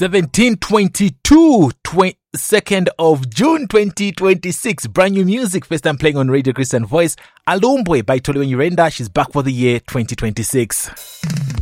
1722, 2nd of June 2026. Brand new music, first time playing on Radio Christian Voice. Alumbwe by Toliwe Nyirenda. She's back for the year 2026.